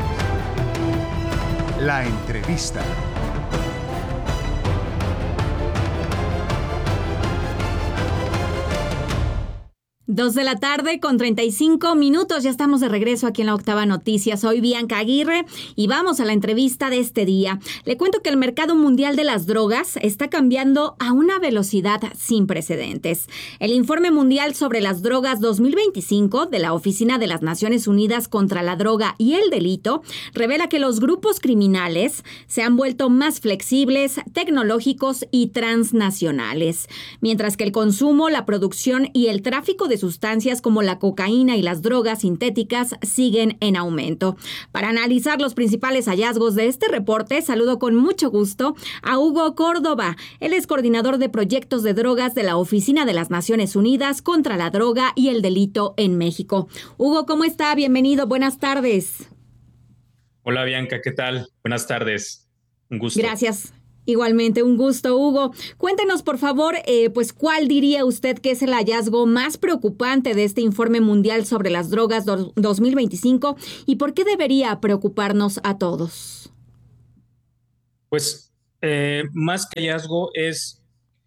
La entrevista. Dos de la tarde con treinta y cinco minutos. Ya estamos de regreso aquí en La Octava Noticias. Soy Bianca Aguirre y vamos a la entrevista de este día. Le cuento que el mercado mundial de las drogas está cambiando a una velocidad sin precedentes. El Informe Mundial sobre las Drogas dos mil veinticinco de la Oficina de las Naciones Unidas contra la Droga y el Delito revela que los grupos criminales se han vuelto más flexibles, tecnológicos y transnacionales, mientras que el consumo, la producción y el tráfico de sustancias como la cocaína y las drogas sintéticas siguen en aumento. Para analizar los principales hallazgos de este reporte, saludo con mucho gusto a Hugo Córdoba. Él es coordinador de proyectos de drogas de la Oficina de las Naciones Unidas contra la Droga y el Delito en México. Hugo, ¿cómo está? Bienvenido. Buenas tardes. Hola, Bianca. ¿Qué tal? Buenas tardes. Un gusto. Gracias. Igualmente, un gusto, Hugo. Cuéntenos, por favor, eh, pues, ¿cuál diría usted que es el hallazgo más preocupante de este Informe Mundial sobre las Drogas do- dos mil veinticinco y por qué debería preocuparnos a todos? Pues, eh, más que hallazgo es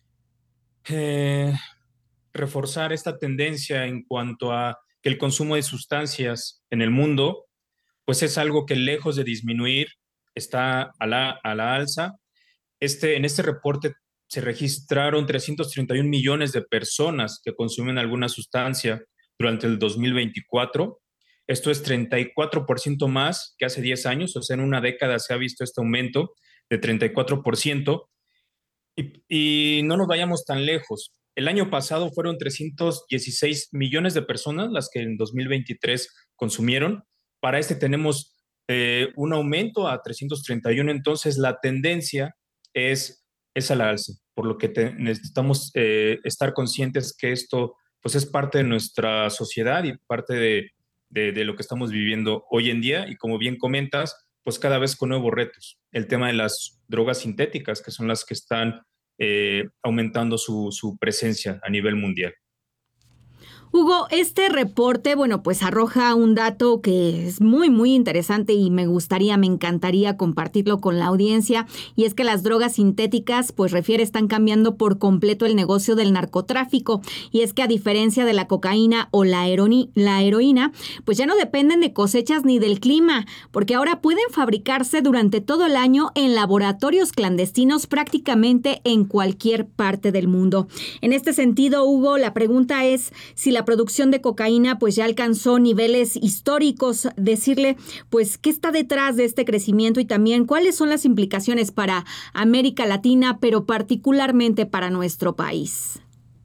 eh, reforzar esta tendencia en cuanto a que el consumo de sustancias en el mundo, pues es algo que lejos de disminuir, está a la, a la alza. Este, en este reporte se registraron trescientos treinta y un millones de personas que consumen alguna sustancia durante el dos mil veinticuatro. Esto es treinta y cuatro por ciento más que hace diez años, o sea, en una década se ha visto este aumento de treinta y cuatro por ciento. Y, y no nos vayamos tan lejos. El año pasado fueron trescientos dieciséis millones de personas las que en dos mil veintitrés consumieron. Para este tenemos eh, un aumento a trescientos treinta y uno, entonces la tendencia es, es a la alza, por lo que te, necesitamos eh, estar conscientes que esto pues, es parte de nuestra sociedad y parte de, de, de lo que estamos viviendo hoy en día, y como bien comentas, pues cada vez con nuevos retos. El tema de las drogas sintéticas, que son las que están eh, aumentando su, su presencia a nivel mundial. Hugo, este reporte, bueno, pues arroja un dato que es muy, muy interesante y me gustaría, me encantaría compartirlo con la audiencia, y es que las drogas sintéticas, pues refiere, están cambiando por completo el negocio del narcotráfico, y es que a diferencia de la cocaína o la, heroni- la heroína, pues ya no dependen de cosechas ni del clima, porque ahora pueden fabricarse durante todo el año en laboratorios clandestinos prácticamente en cualquier parte del mundo. En este sentido, Hugo, la pregunta es si la producción de cocaína pues ya alcanzó niveles históricos, decirle pues qué está detrás de este crecimiento y también cuáles son las implicaciones para América Latina, pero particularmente para nuestro país.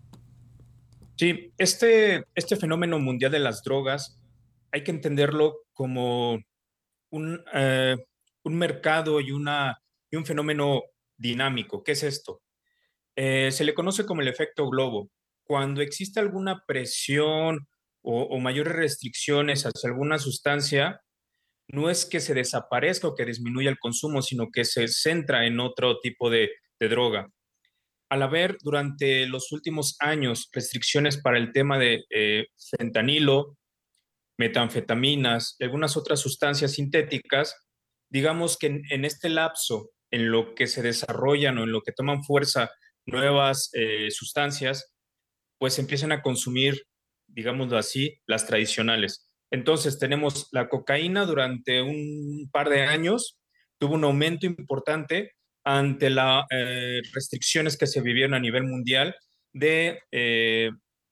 Sí, este, este fenómeno mundial de las drogas hay que entenderlo como un, eh, un mercado y, una, y un fenómeno dinámico. ¿Qué es esto? Eh, se le conoce como el efecto globo. Cuando existe alguna presión o, o mayores restricciones hacia alguna sustancia, no es que se desaparezca o que disminuya el consumo, sino que se centra en otro tipo de, de droga. Al haber durante los últimos años restricciones para el tema de eh, fentanilo, metanfetaminas y algunas otras sustancias sintéticas, digamos que en, en este lapso, en lo que se desarrollan o en lo que toman fuerza nuevas eh, sustancias, pues empiezan a consumir, digámoslo así, las tradicionales. Entonces tenemos la cocaína durante un par de años, tuvo un aumento importante ante las eh, restricciones que se vivieron a nivel mundial de, eh,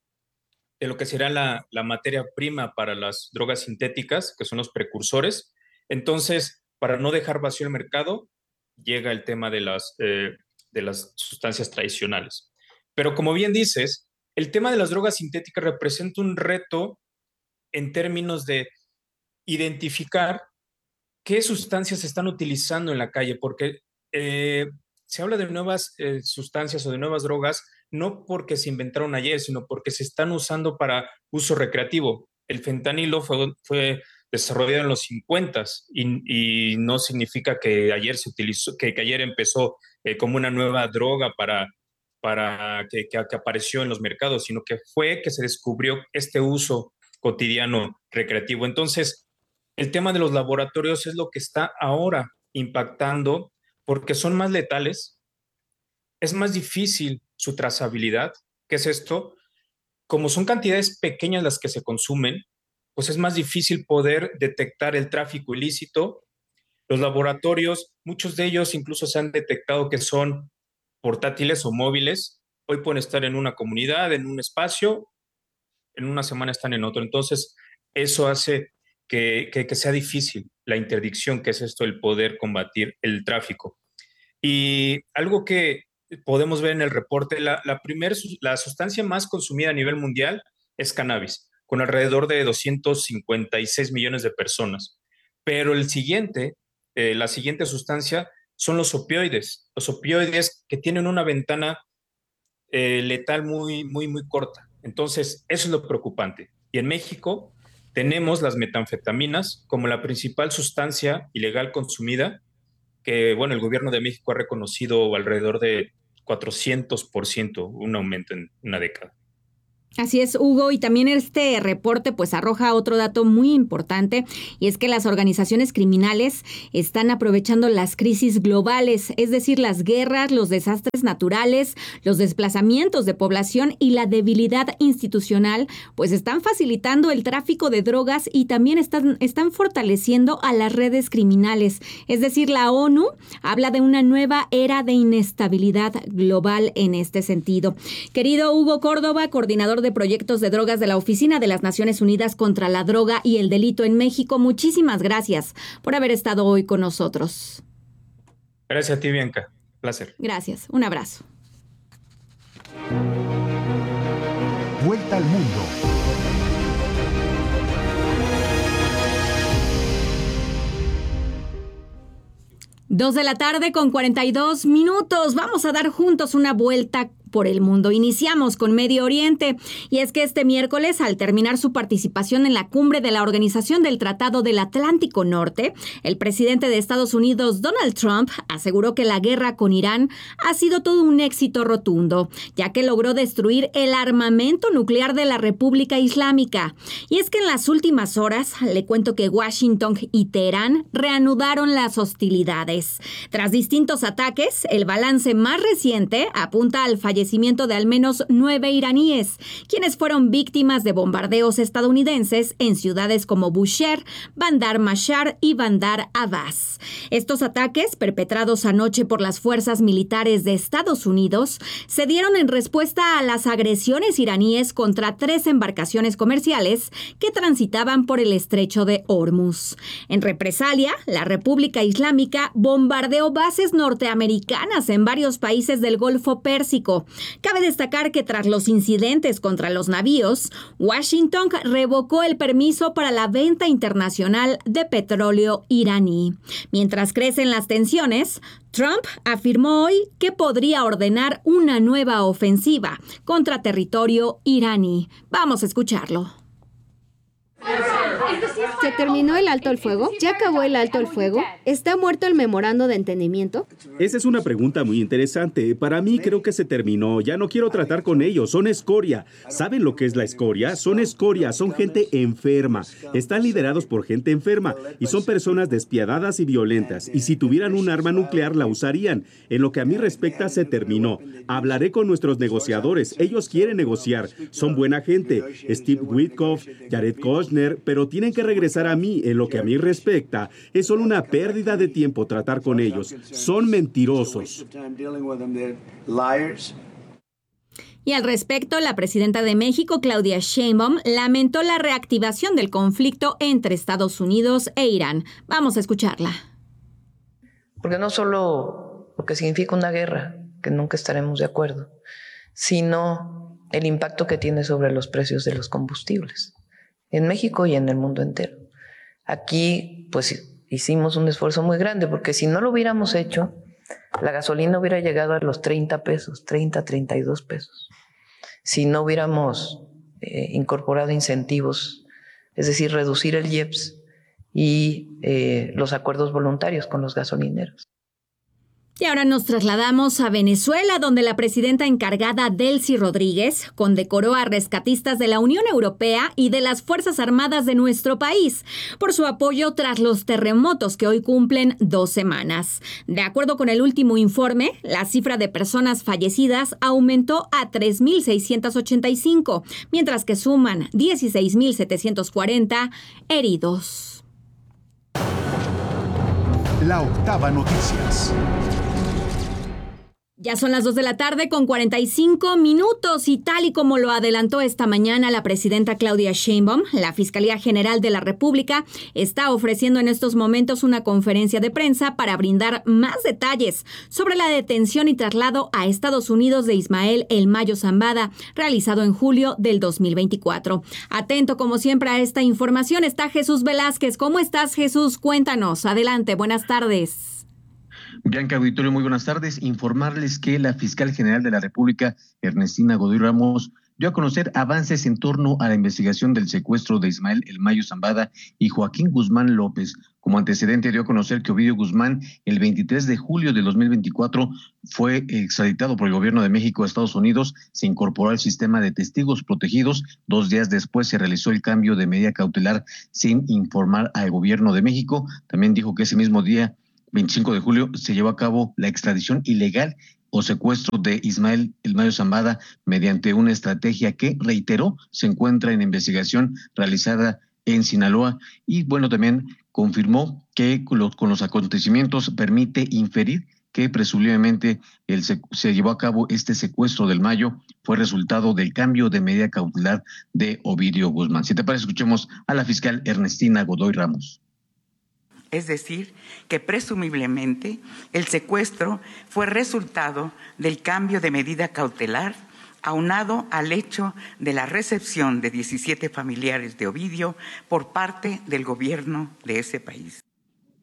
de lo que será la, la materia prima para las drogas sintéticas, que son los precursores. Entonces, para no dejar vacío el mercado, llega el tema de las, eh, de las sustancias tradicionales. Pero como bien dices, el tema de las drogas sintéticas representa un reto en términos de identificar qué sustancias se están utilizando en la calle, porque eh, se habla de nuevas eh, sustancias o de nuevas drogas, no porque se inventaron ayer, sino porque se están usando para uso recreativo. El fentanilo fue, fue desarrollado en los cincuentas y, y no significa que ayer se utilizó, que, que ayer empezó eh, como una nueva droga para para que, que, que apareció en los mercados, sino que fue que se descubrió este uso cotidiano recreativo. Entonces, el tema de los laboratorios es lo que está ahora impactando, porque son más letales, es más difícil su trazabilidad. ¿Qué es esto? Como son cantidades pequeñas las que se consumen, pues es más difícil poder detectar el tráfico ilícito. Los laboratorios, muchos de ellos incluso se han detectado que son portátiles o móviles. Hoy pueden estar en una comunidad, en un espacio, en una semana están en otro. Entonces, eso hace que, que, que sea difícil la interdicción, que es esto, el poder combatir el tráfico. Y algo que podemos ver en el reporte, la, la, primer, la sustancia más consumida a nivel mundial es cannabis, con alrededor de doscientos cincuenta y seis millones de personas. Pero el siguiente, eh, la siguiente sustancia son los opioides, los opioides que tienen una ventana eh, letal muy, muy, muy corta. Entonces, eso es lo preocupante. Y en México tenemos las metanfetaminas como la principal sustancia ilegal consumida, que, bueno, el gobierno de México ha reconocido alrededor de cuatrocientos por ciento, un aumento en una década. Así es, Hugo, y también este reporte pues arroja otro dato muy importante, y es que las organizaciones criminales están aprovechando las crisis globales, es decir, las guerras, los desastres naturales, los desplazamientos de población y la debilidad institucional, pues están facilitando el tráfico de drogas y también están, están fortaleciendo a las redes criminales. Es decir, la ONU habla de una nueva era de inestabilidad global en este sentido. Querido Hugo Córdoba, coordinador de proyectos de drogas de la Oficina de las Naciones Unidas contra la Droga y el Delito en México, muchísimas gracias por haber estado hoy con nosotros. Gracias a ti, Bianca. Placer. Gracias. Un abrazo. Vuelta al mundo. Dos de la tarde con cuarenta y dos minutos. Vamos a dar juntos una vuelta por el mundo. Iniciamos con Medio Oriente, y es que este miércoles, al terminar su participación en la cumbre de la Organización del Tratado del Atlántico Norte, el presidente de Estados Unidos, Donald Trump, aseguró que la guerra con Irán ha sido todo un éxito rotundo, ya que logró destruir el armamento nuclear de la República Islámica. Y es que en las últimas horas, le cuento que Washington y Teherán reanudaron las hostilidades. Tras distintos ataques, el balance más reciente apunta al fallecimiento de al menos nueve iraníes, quienes fueron víctimas de bombardeos estadounidenses en ciudades como Bushehr, Bandar Mashar y Bandar Abbas. Estos ataques, perpetrados anoche por las fuerzas militares de Estados Unidos, se dieron en respuesta a las agresiones iraníes contra tres embarcaciones comerciales que transitaban por el estrecho de Hormuz. En represalia, la República Islámica bombardeó bases norteamericanas en varios países del Golfo Pérsico. Cabe destacar que tras los incidentes contra los navíos, Washington revocó el permiso para la venta internacional de petróleo iraní. Mientras crecen las tensiones, Trump afirmó hoy que podría ordenar una nueva ofensiva contra territorio iraní. Vamos a escucharlo. ¿Se terminó el alto al fuego? ¿Ya acabó el alto al fuego? ¿Está muerto el memorando de entendimiento? Esa es una pregunta muy interesante. Para mí creo que se terminó. Ya no quiero tratar con ellos. Son escoria. ¿Saben lo que es la escoria? Son escoria. Son gente enferma. Están liderados por gente enferma y son personas despiadadas y violentas. Y si tuvieran un arma nuclear la usarían. En lo que a mí respecta se terminó. Hablaré con nuestros negociadores. Ellos quieren negociar. Son buena gente. Steve Witkoff, Jared Kushner, pero tienen que regresar a mí. En lo que a mí respecta, es solo una pérdida de tiempo tratar con ellos. Son mentirosos. Y al respecto, la presidenta de México, Claudia Sheinbaum, lamentó la reactivación del conflicto entre Estados Unidos e Irán. Vamos a escucharla. Porque no solo lo que significa una guerra, que nunca estaremos de acuerdo, sino el impacto que tiene sobre los precios de los combustibles, en México y en el mundo entero. Aquí, pues, hicimos un esfuerzo muy grande, porque si no lo hubiéramos hecho, la gasolina hubiera llegado a los treinta pesos, treinta, treinta y dos pesos. Si no hubiéramos eh, incorporado incentivos, es decir, reducir el I E P S y eh, los acuerdos voluntarios con los gasolineros. Y ahora nos trasladamos a Venezuela, donde la presidenta encargada Delcy Rodríguez condecoró a rescatistas de la Unión Europea y de las Fuerzas Armadas de nuestro país por su apoyo tras los terremotos que hoy cumplen dos semanas. De acuerdo con el último informe, la cifra de personas fallecidas aumentó a tres mil seiscientos ochenta y cinco, mientras que suman dieciséis mil setecientos cuarenta heridos. La octava noticias. Ya son las dos de la tarde con cuarenta y cinco minutos y tal y como lo adelantó esta mañana la presidenta Claudia Sheinbaum, la Fiscalía General de la República está ofreciendo en estos momentos una conferencia de prensa para brindar más detalles sobre la detención y traslado a Estados Unidos de Ismael El Mayo Zambada, realizado en julio del dos mil veinticuatro. Atento como siempre a esta información está Jesús Velázquez. ¿Cómo estás, Jesús? Cuéntanos. Adelante, buenas tardes. Bianca, auditorio, muy buenas tardes. Informarles que la fiscal general de la República, Ernestina Godoy Ramos, dio a conocer avances en torno a la investigación del secuestro de Ismael El Mayo Zambada y Joaquín Guzmán López. Como antecedente, dio a conocer que Ovidio Guzmán, el veintitrés de julio de dos mil veinticuatro, fue extraditado por el gobierno de México a Estados Unidos, se incorporó al sistema de testigos protegidos. Dos días después se realizó el cambio de medida cautelar sin informar al gobierno de México. También dijo que ese mismo día, veinticinco de julio, se llevó a cabo la extradición ilegal o secuestro de Ismael El Mayo Zambada mediante una estrategia que, reiteró, se encuentra en investigación realizada en Sinaloa. Y bueno, también confirmó que con los, con los acontecimientos permite inferir que presumiblemente el, se, se llevó a cabo este secuestro del Mayo fue resultado del cambio de medida cautelar de Ovidio Guzmán. Si te parece, escuchemos a la fiscal Ernestina Godoy Ramos. Es decir, que presumiblemente el secuestro fue resultado del cambio de medida cautelar aunado al hecho de la recepción de diecisiete familiares de Ovidio por parte del gobierno de ese país.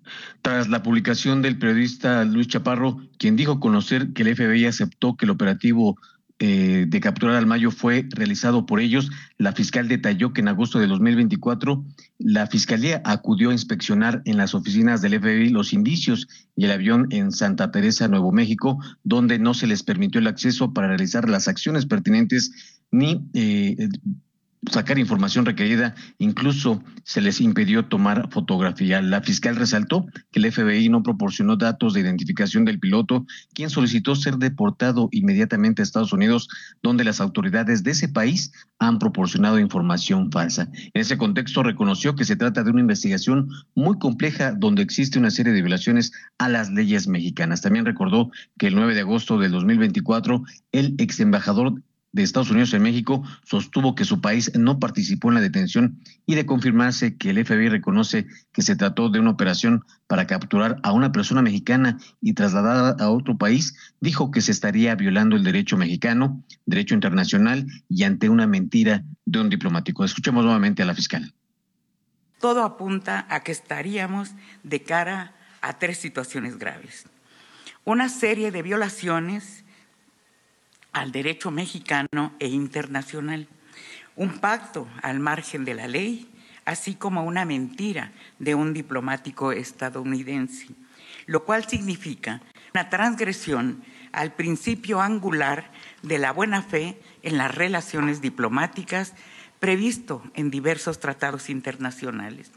Tras la publicación del periodista Luis Chaparro, quien dijo conocer que el F B I aceptó que el operativo eh, de capturar al Mayo fue realizado por ellos, la fiscal detalló que en agosto de dos mil veinticuatro la fiscalía acudió a inspeccionar en las oficinas del F B I los indicios y el avión en Santa Teresa, Nuevo México, donde no se les permitió el acceso para realizar las acciones pertinentes ni eh, sacar información requerida, incluso se les impidió tomar fotografía. La fiscal resaltó que el F B I no proporcionó datos de identificación del piloto, quien solicitó ser deportado inmediatamente a Estados Unidos, donde las autoridades de ese país han proporcionado información falsa. En ese contexto reconoció que se trata de una investigación muy compleja donde existe una serie de violaciones a las leyes mexicanas. También recordó que el nueve de agosto del dos mil veinticuatro el ex embajador de Estados Unidos en México sostuvo que su país no participó en la detención, y de confirmarse que el F B I reconoce que se trató de una operación para capturar a una persona mexicana y trasladarla a otro país, dijo que se estaría violando el derecho mexicano, derecho internacional y ante una mentira de un diplomático. Escuchemos nuevamente a la fiscal. Todo apunta a que estaríamos de cara a tres situaciones graves. Una serie de violaciones al derecho mexicano e internacional, un pacto al margen de la ley, así como una mentira de un diplomático estadounidense, lo cual significa una transgresión al principio angular de la buena fe en las relaciones diplomáticas previsto en diversos tratados internacionales.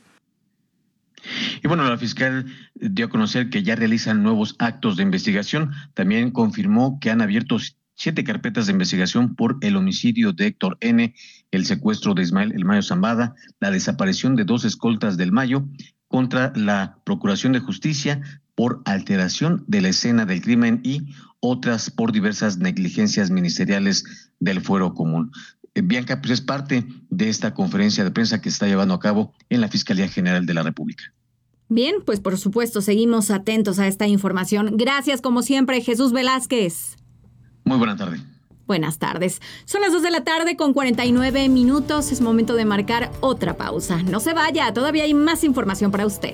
Y bueno, la fiscal dio a conocer que ya realizan nuevos actos de investigación. También confirmó que han abierto siete carpetas de investigación por el homicidio de Héctor N., el secuestro de Ismael El Mayo Zambada, la desaparición de dos escoltas del Mayo, contra la Procuración de Justicia por alteración de la escena del crimen y otras por diversas negligencias ministeriales del fuero común. Eh, Bianca, pues es parte de esta conferencia de prensa que se está llevando a cabo en la Fiscalía General de la República. Bien, pues por supuesto, seguimos atentos a esta información. Gracias, como siempre, Jesús Velázquez. Muy buena tarde. Buenas tardes. Son las dos de la tarde con cuarenta y nueve minutos. Es momento de marcar otra pausa. No se vaya, todavía hay más información para usted.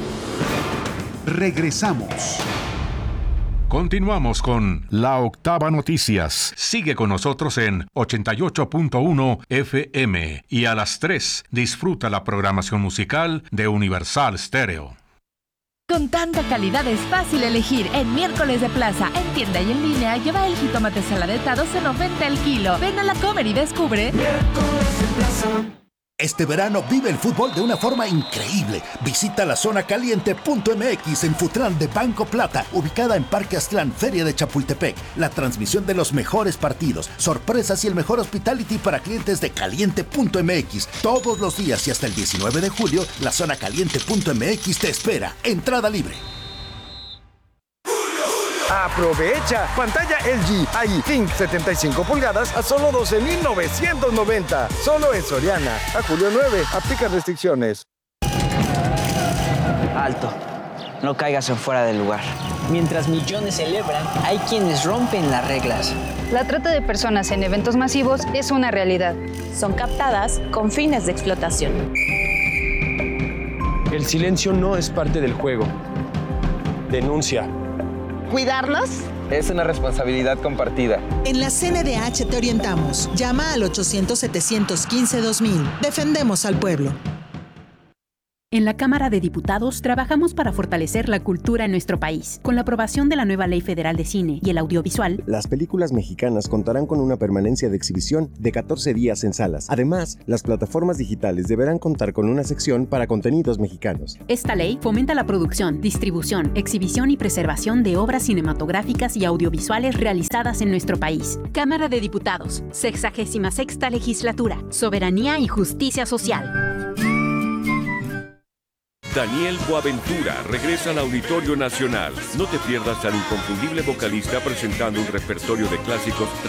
Regresamos. Continuamos con La Octava Noticias. Sigue con nosotros en ochenta y ocho punto uno F M y a las tres disfruta la programación musical de Universal Stereo. Con tanta calidad es fácil elegir. En Miércoles de Plaza, en tienda y en línea, lleva el jitomate saladeta a doce noventa el kilo. Ven a la Comer y descubre. Miércoles de Plaza. Este verano vive el fútbol de una forma increíble. Visita la zona caliente punto m x en Futrán de Banco Plata, ubicada en Parque Aztlán, Feria de Chapultepec. La transmisión de los mejores partidos, sorpresas y el mejor hospitality para clientes de caliente punto m x. Todos los días y hasta el diecinueve de julio, la zona caliente punto m x te espera. Entrada libre. ¡Aprovecha! Pantalla L G I Think setenta y cinco pulgadas a solo doce mil novecientos noventa. Solo en Soriana. A julio nueve. Aplica restricciones. Alto. No caigas en fuera del lugar. Mientras millones celebran, hay quienes rompen las reglas. La trata de personas en eventos masivos es una realidad. Son captadas con fines de explotación. El silencio no es parte del juego. Denuncia. ¿Cuidarnos? Es una responsabilidad compartida. En la C N D H te orientamos. Llama al ochocientos, setecientos quince, dos mil. Defendemos al pueblo. En la Cámara de Diputados trabajamos para fortalecer la cultura en nuestro país. Con la aprobación de la nueva Ley Federal de Cine y el Audiovisual, las películas mexicanas contarán con una permanencia de exhibición de catorce días en salas. Además, las plataformas digitales deberán contar con una sección para contenidos mexicanos. Esta ley fomenta la producción, distribución, exhibición y preservación de obras cinematográficas y audiovisuales realizadas en nuestro país. Cámara de Diputados, sexagésima sexta legislatura, soberanía y justicia social. Daniel Boaventura regresa al Auditorio Nacional. No te pierdas al inconfundible vocalista presentando un repertorio de clásicos